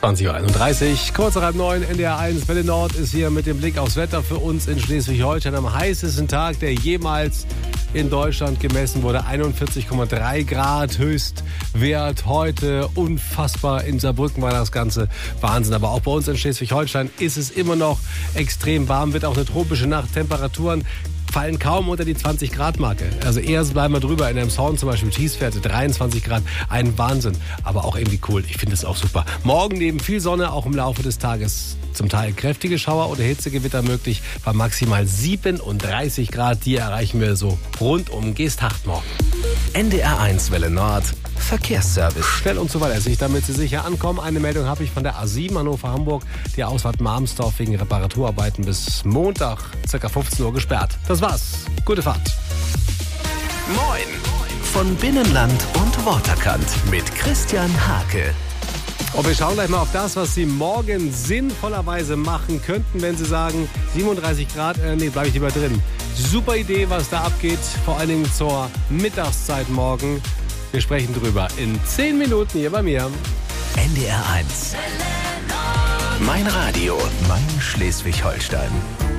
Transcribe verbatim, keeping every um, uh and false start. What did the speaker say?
zwanzig Uhr einunddreißig, kurz nach halb neun, N D R eins, Welle Nord ist hier mit dem Blick aufs Wetter für uns in Schleswig-Holstein am heißesten Tag, der jemals in Deutschland gemessen wurde. einundvierzig Komma drei Grad Höchstwert heute. Unfassbar. In Saarbrücken war das Ganze Wahnsinn. Aber auch bei uns in Schleswig-Holstein ist es immer noch extrem warm. Wird auch eine tropische Nacht. Temperaturen fallen kaum unter die zwanzig Grad Marke. Also eher bleiben wir drüber. In Elmshorn zum Beispiel Tiefstwerte dreiundzwanzig Grad. Ein Wahnsinn. Aber auch irgendwie cool. Ich finde es auch super. Morgen neben viel Sonne auch im Laufe des Tages zum Teil kräftige Schauer oder Hitzegewitter möglich. Bei maximal siebenunddreißig Grad. Die erreichen wir so rund um Geesthacht morgen. N D R eins Welle Nord Verkehrsservice. Schnell und zuverlässig, damit Sie sicher ankommen. Eine Meldung habe ich von der A sieben Hannover-Hamburg. Die Ausfahrt Marmsdorf wegen Reparaturarbeiten bis Montag ca. fünfzehn Uhr gesperrt. Das war's. Gute Fahrt. Moin von Binnenland und Waterkant mit Christian Hake. Und wir schauen gleich mal auf das, was Sie morgen sinnvollerweise machen könnten, wenn Sie sagen, siebenunddreißig Grad, äh, nee, bleibe ich lieber drin. Super Idee, was da abgeht, vor allen Dingen zur Mittagszeit morgen. Wir sprechen drüber in zehn Minuten hier bei mir. N D R eins. Mein Radio, mein Schleswig-Holstein.